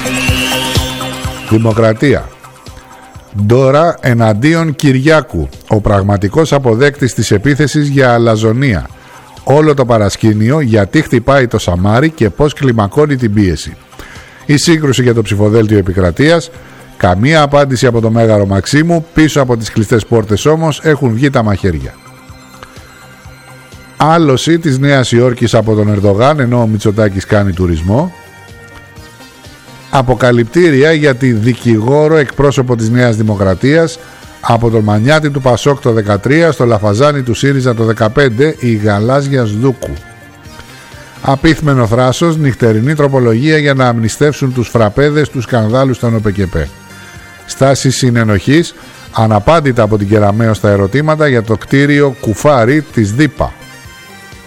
Δημοκρατία. Ντόρα εναντίον Κυριάκου, ο πραγματικός αποδέκτης της επίθεσης για αλαζονία. Όλο το παρασκήνιο γιατί χτυπάει το σαμάρι και πώς κλιμακώνει την πίεση. Η σύγκρουση για το ψηφοδέλτιο επικρατείας. Καμία απάντηση από το Μέγαρο Μαξίμου. Πίσω από τις κλειστές πόρτες όμως έχουν βγει τα μαχαίρια. Άλωση της Νέας Υόρκης από τον Ερντογάν ενώ ο Μητσοτάκης κάνει τουρισμό. Αποκαλυπτήρια για τη δικηγόρο εκπρόσωπο της Νέας Δημοκρατίας από τον Μανιάτη του Πασόκ το 13 στο Λαφαζάνι του ΣΥΡΙΖΑ το 15 η Γαλάζια Σδούκου. Απίθμενο θράσος, νυχτερινή τροπολογία για να αμνηστεύσουν τους φραπέδες του σκανδάλου στον ΟΠΕΚΕΠΕ. Στάση συνενοχής αναπάντητα από την Κεραμαίο στα ερωτήματα για το κτίριο κουφάρι της ΔΥΠΑ.